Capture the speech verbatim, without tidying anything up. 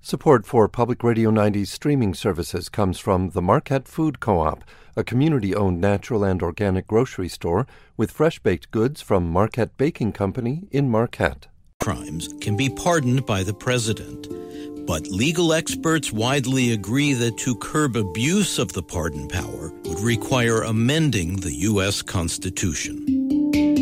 Support for Public Radio ninety's streaming services comes from the Marquette Food Co-op, a community-owned natural and organic grocery store with fresh-baked goods from Marquette Baking Company in Marquette. Crimes can be pardoned by the president, but legal experts widely agree that to curb abuse of the pardon power would require amending the U S Constitution.